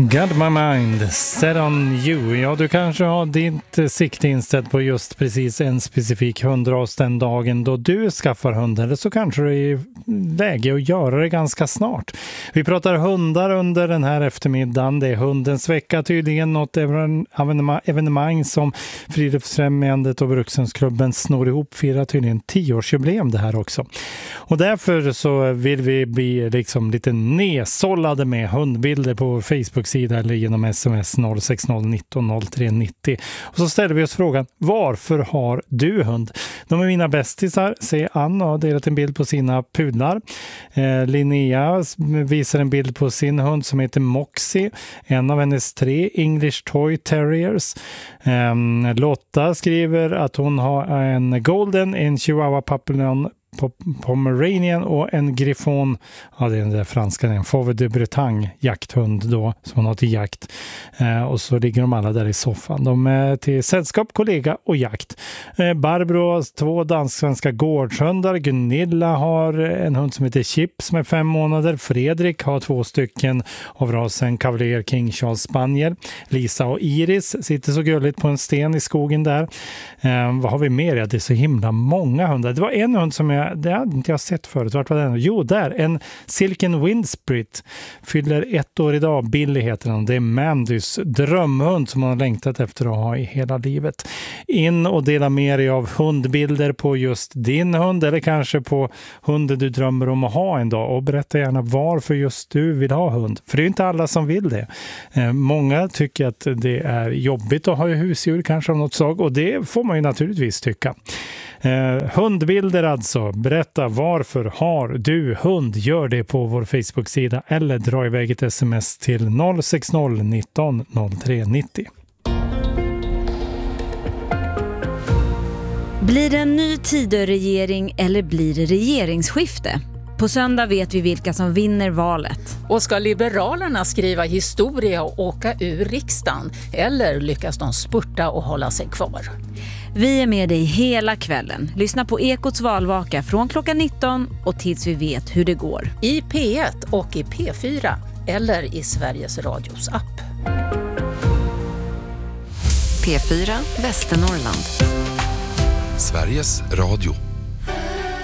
Got my mind set on you. Ja, du kanske har ditt sikte inställt på just precis en specifik hundras den dagen då du skaffar hund, eller så kanske det är läge att göra det ganska snart. Vi pratar hundar under den här eftermiddagen. Det är hundens vecka tydligen, något evenemang som Friluftsfrämjandet och Bruksensklubben snor ihop, firar tydligen 10-årsjubileum det här också. Och därför så vill vi bli liksom lite nedsållade med hundbilder på vår Facebook-sida eller genom sms 06019 0390. Och så ställer vi oss frågan, varför har du hund? De är mina bästisar, säger Ann och har delat en bild på sina pudlar. Linnea visar en bild på sin hund som heter Moxie, en av hennes 3 English Toy Terriers. Lotta skriver att hon har en Golden, en Chihuahua Papillon Pomeranian och en Griffon, ja det är den där franska, en Fauve de Bretagne jakthund då, som hon har till jakt. Och så ligger de alla där i soffan. De är till sällskap, kollega och jakt. Barbro har 2 dansk-svenska gårdshundar. Gunilla har en hund som heter Chip som är 5 månader. Fredrik har 2 stycken av rasen Cavalier King Charles Spaniel. Lisa och Iris sitter så gulligt på en sten i skogen där. Vad har vi mer? Ja, det är så himla många hundar. Det var en hund som det hade inte jag sett förut. Vart var den? Jo, där. En Silken Windsprit. Fyller 1 år idag. Billy heter den. Det är Mandys drömhund som hon har längtat efter att ha i hela livet. In och dela med dig av hundbilder på just din hund eller kanske på hunden du drömmer om att ha en dag. Och berätta gärna varför just du vill ha hund. För det är inte alla som vill det. Många tycker att det är jobbigt att ha husdjur kanske av något slag. Och det får man ju naturligtvis tycka. Hundbilder alltså. Berätta varför har du hund? Gör det på vår Facebook-sida eller dra iväg ett sms till 06019 0390. Blir det en ny Tidöregering eller blir det regeringsskifte? På söndag vet vi vilka som vinner valet. Och ska Liberalerna skriva historia och åka ur riksdagen? Eller lyckas de spurta och hålla sig kvar? Vi är med dig hela kvällen. Lyssna på Ekots valvaka från klockan 19 och tills vi vet hur det går. I P1 och i P4 eller i Sveriges Radios app. P4 Västernorrland. Sveriges Radio.